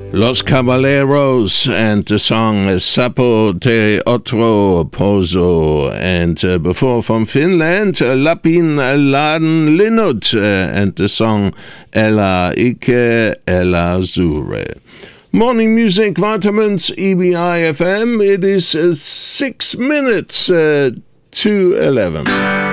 Los Caballeros and the song Sapo de Otro Pozo, and before from Finland, Lapin Laden Linut and the song Ella Ike Ella Zure. Morning Music Vitamins, EBI FM. It is 6 minutes to 11.